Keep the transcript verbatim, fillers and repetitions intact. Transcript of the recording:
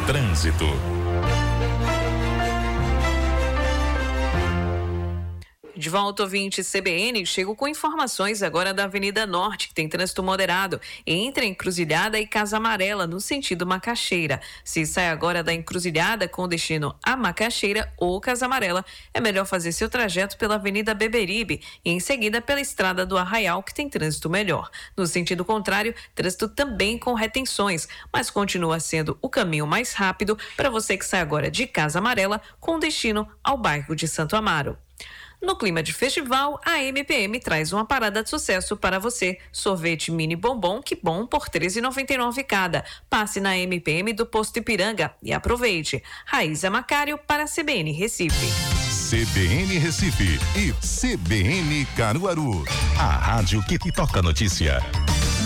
Trânsito. De volta, ouvinte C B N, chego com informações agora da Avenida Norte, que tem trânsito moderado, entre a Encruzilhada e Casa Amarela, no sentido Macaxeira. Se sai agora da Encruzilhada com destino a Macaxeira ou Casa Amarela, é melhor fazer seu trajeto pela Avenida Beberibe e em seguida pela Estrada do Arraial, que tem trânsito melhor. No sentido contrário, trânsito também com retenções, mas continua sendo o caminho mais rápido para você que sai agora de Casa Amarela com destino ao bairro de Santo Amaro. No clima de festival, a M P M traz uma parada de sucesso para você. Sorvete mini bombom, que bom, por treze reais e noventa e nove centavos cada. Passe na M P M do Posto Ipiranga e aproveite. Raíza Macário para a C B N Recife. C B N Recife e C B N Caruaru. A rádio que toca notícia.